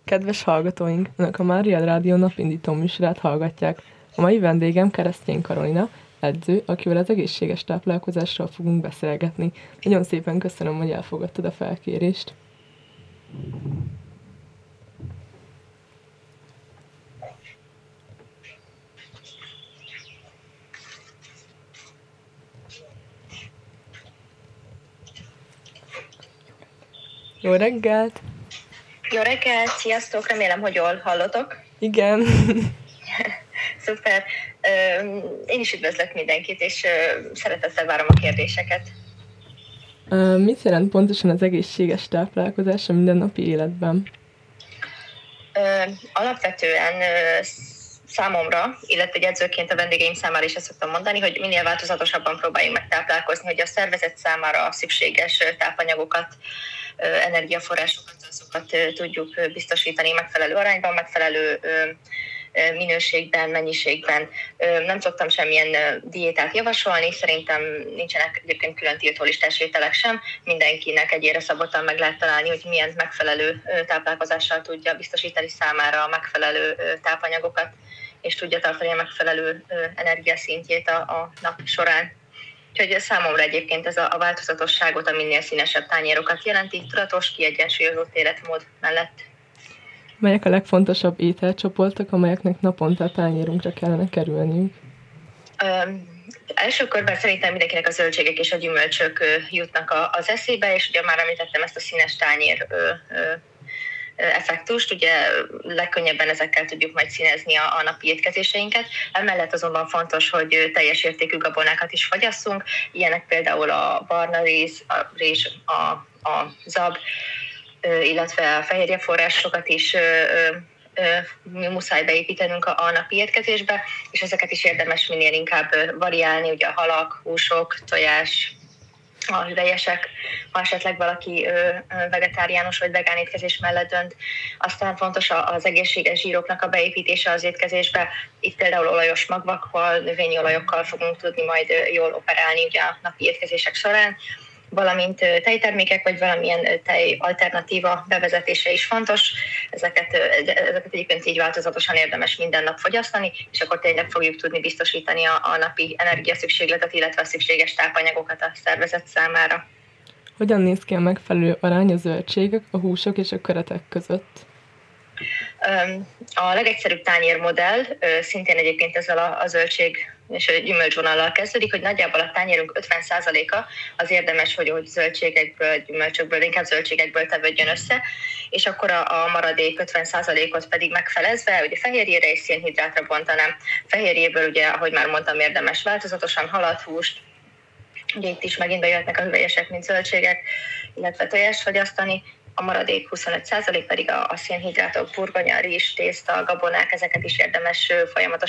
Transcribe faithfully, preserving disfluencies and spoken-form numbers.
Kedves hallgatóink, Önök a Mária Rádió napindító műsorát hallgatják. A mai vendégem Keresztény Karolina, edző, akivel az egészséges táplálkozásról fogunk beszélgetni. Nagyon szépen köszönöm, hogy elfogadtad a felkérést. Jó reggelt! Jó reggelt, sziasztok, remélem, hogy jól hallotok. Igen. Szuper. Én is üdvözlök mindenkit, és szeretettel várom a kérdéseket. Mit jelent pontosan az egészséges táplálkozás a mindennapi életben? Alapvetően számomra, illetve egy edzőként a vendégeim számára is ezt szoktam mondani, hogy minél változatosabban próbáljunk meg táplálkozni, hogy a szervezet számára szükséges tápanyagokat, energiaforrásokat, azokat tudjuk biztosítani megfelelő arányban, megfelelő minőségben, mennyiségben. Nem szoktam semmilyen diétát javasolni, szerintem nincsenek egyébként külön tiltó listás ételek sem. Mindenkinek egyére szabottan meg lehet találni, hogy milyen megfelelő táplálkozással tudja biztosítani számára a megfelelő tápanyagokat, és tudja tartani a megfelelő energiaszintjét a, a nap során. Úgyhogy számomra egyébként ez a, a változatosságot, a minél színesebb tányérokat jelenti, tudatos, kiegyensúlyozott életmód mellett. Melyek a legfontosabb ételcsoportok, amelyeknek naponta a tányérunkra kellene kerülniük? Um, első körben szerintem mindenkinek a zöldségek és a gyümölcsök uh, jutnak a, az eszébe, és ugye már említettem ezt a színes tányér uh, uh, effektust, ugye legkönnyebben ezekkel tudjuk majd színezni a, a napi étkezéseinket. Emellett azonban fontos, hogy teljes értékű gabonákat is fogyasszunk, ilyenek például a barna réz, a rizs, a, a zab, illetve a fehérjeforrásokat is muszáj beépítenünk a, a napi étkezésbe, és ezeket is érdemes minél inkább variálni, ugye a halak, húsok, tojás, a hüvelyesek, ha esetleg valaki vegetáriánus vagy vegán étkezés mellett dönt. Aztán fontos az egészséges zsíroknak a beépítése az étkezésbe. Itt például olajos magvakkal, növényi olajokkal fogunk tudni majd jól operálni ugye a napi étkezések során, valamint tejtermékek, vagy valamilyen tej alternatíva bevezetése is fontos. Ezeket, ezeket egyébként így változatosan érdemes minden nap fogyasztani, és akkor tényleg fogjuk tudni biztosítani a, a napi energiaszükségletet, illetve a szükséges tápanyagokat a szervezet számára. Hogyan néz ki a megfelelő arány a zöldségek, a húsok és a köretek között? A legegyszerűbb tányérmodell szintén egyébként ezzel a, a zöldség és a gyümölcsvonallal kezdődik, hogy nagyjából a tányérunk ötven százaléka az érdemes, hogy, hogy zöldségekből, gyümölcsökből, inkább zöldségekből tevődjön össze, és akkor a, a maradék ötven százalékot pedig megfelezve, ugye fehérjére és szénhidrátra bontanám. Fehérjéből ugye, ahogy már mondtam, érdemes változatosan halat, húst, ugye itt is megint bejöhetnek a hüvelyesek, mint zöldségek, illetve tojást fogyasztani. A maradék huszonöt százalék pedig a, a szénhidrátok, burgonya, rizs, tészta, gabonák, ezeket is érdemes folyamatosan